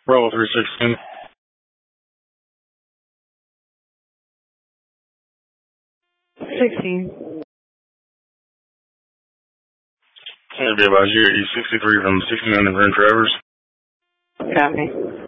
Bravo 316. It'll be about here, E63 from 69 to Grand Traverse. Copy.